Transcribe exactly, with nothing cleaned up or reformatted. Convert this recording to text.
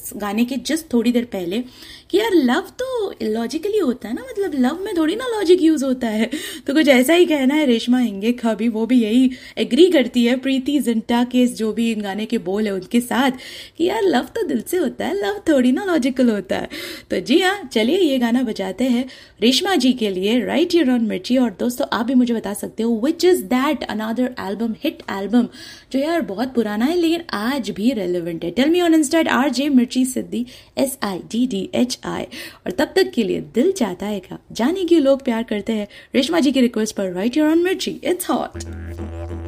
गाने के जस्ट थोड़ी देर पहले कि यार लव तो लॉजिकली होता है ना, मतलब लव में थोड़ी ना लॉजिक यूज होता है। तो कुछ ऐसा ही कहना है रेशमा हिंगे का भी, वो भी यही एग्री करती है प्रीति जिंटा के जो भी इन गाने के बोल है उनके साथ कि यार लव तो दिल से होता है, लव थोड़ी ना लॉजिकल होता है। तो जी हाँ, चलिए ये गाना बजाते हैं रेशमा जी के लिए, राइट हियर ऑन मिर्ची। और दोस्तों आप भी मुझे बता सकते हो which is that another album, hit album जो यार बहुत पुराना है लेकिन आज भी रेलिवेंट है। Tell me on Insta R J मिर्ची सिद्धि, S I D D H I. और तब तक के लिए दिल चाहता है का जाने क्यों लोग प्यार करते हैं रेशमा जी की रिक्वेस्ट पर, राइट हियर ऑन मिर्ची, इट्स हॉट।